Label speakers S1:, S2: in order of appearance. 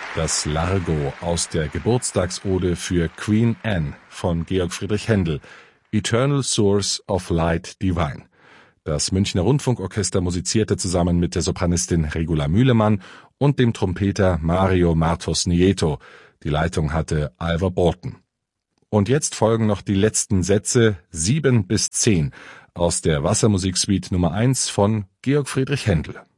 S1: Das Largo aus der Geburtstagsode für Queen Anne von Georg Friedrich Händel, Eternal Source of Light Divine. Das Münchner Rundfunkorchester musizierte zusammen mit der Sopranistin Regula Mühlemann und dem Trompeter Mario Martos Nieto. Die Leitung hatte Alvar Borton. Und jetzt folgen noch die letzten Sätze 7 bis 10 aus der Wassermusiksuite Nummer 1 von Georg Friedrich Händel.